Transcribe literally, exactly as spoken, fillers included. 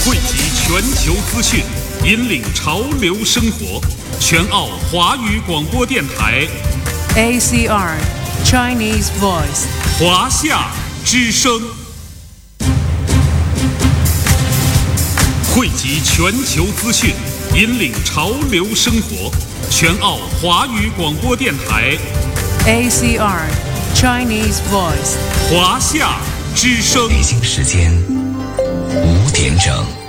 汇集全球资讯，引领潮流生活。全澳华语广播电台 A C R Chinese Voice 华夏之声，汇集全球资讯，引领潮流生活。全澳华语广播电台 A C R Chinese Voice 华夏之声。 北京时间五点整。